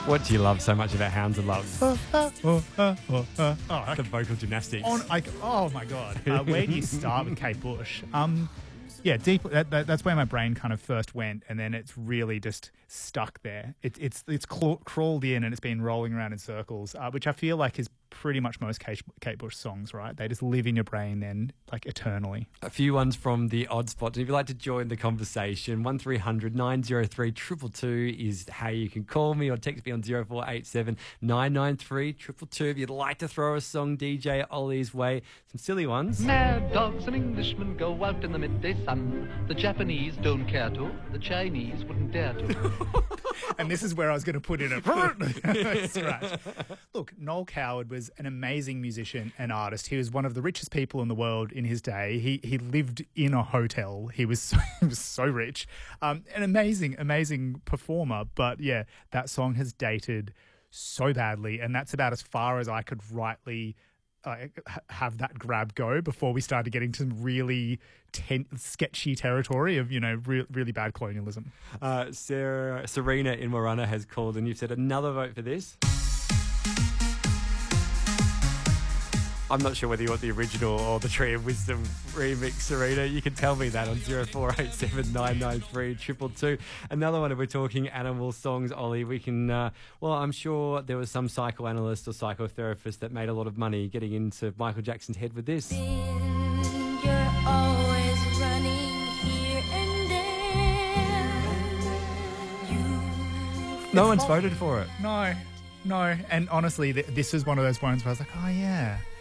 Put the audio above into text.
What do you love so much about Hounds of Love? Oh, The vocal gymnastics. oh my God. Where do you start with Kate Bush? Yeah, deep. That's where my brain kind of first went, and then it's really just stuck there. It's crawled in, and it's been rolling around in circles, which I feel like is pretty much most Kate Bush songs, right? They just live in your brain then, like eternally. A few ones from the odd spot. And if you'd like to join the conversation, 1300 903 222 is how you can call me or text me on 0487 993 222. If you'd like to throw a song DJ Ollie's way, some silly ones. Mad dogs and Englishmen go out in the midday sun. The Japanese don't care to. The Chinese wouldn't dare to. And this is where I was going to put in a scratch. Look, Noel Coward was an amazing musician and artist. He was one of the richest people in the world in his day. He lived in a hotel. He was so rich. An amazing performer. But yeah, that song has dated so badly, and that's about as far as I could rightly have that grab go before we started getting to some really sketchy territory of, really bad colonialism. Serena in Morana has called, and you've said another vote for this. I'm not sure whether you want the original or the Tree of Wisdom remix, Serena. You can tell me that on 0487 993 222. Another one, if we're talking animal songs, Ollie, we can... I'm sure there was some psychoanalyst or psychotherapist that made a lot of money getting into Michael Jackson's head with this. You're always running here and there. No one's voted for it. No. And honestly, this was one of those ones where I was like, oh, yeah.